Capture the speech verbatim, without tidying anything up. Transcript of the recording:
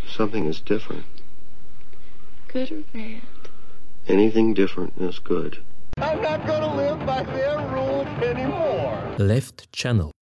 Something is different. Good or bad? Anything different is good. I'm not going to live by their rules anymore. Left Channel.